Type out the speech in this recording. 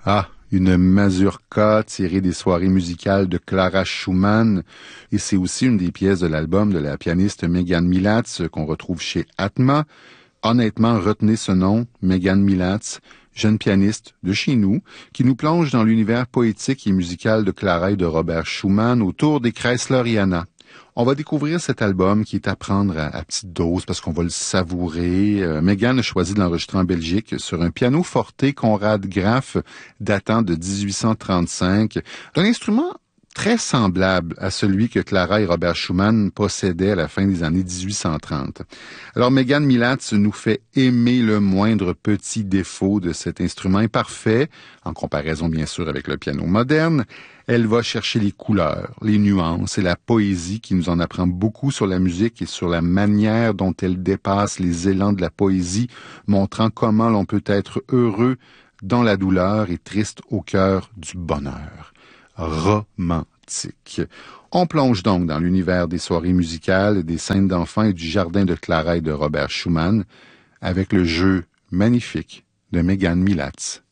Ah, une mazurka tirée des soirées musicales de Clara Schumann. Et c'est aussi une des pièces de l'album de la pianiste Megan Milatz qu'on retrouve chez Atma. Honnêtement, retenez ce nom, Megan Milatz, jeune pianiste de chez nous, qui nous plonge dans l'univers poétique et musical de Clara et de Robert Schumann autour des Kreisleriana. On va découvrir cet album qui est à prendre à petite dose parce qu'on va le savourer. Megan a choisi de l'enregistrer en Belgique sur un piano forte Conrad Graf datant de 1835. Un instrument très semblable à celui que Clara et Robert Schumann possédaient à la fin des années 1830. Alors Megan Milatz nous fait aimer le moindre petit défaut de cet instrument imparfait, en comparaison bien sûr avec le piano moderne. Elle va chercher les couleurs, les nuances et la poésie qui nous en apprend beaucoup sur la musique et sur la manière dont elle dépasse les élans de la poésie, montrant comment l'on peut être heureux dans la douleur et triste au cœur du bonheur. Romantique. On plonge donc dans l'univers des soirées musicales, des scènes d'enfants et du jardin de Clara et de Robert Schumann avec le jeu magnifique de Megan Milatz.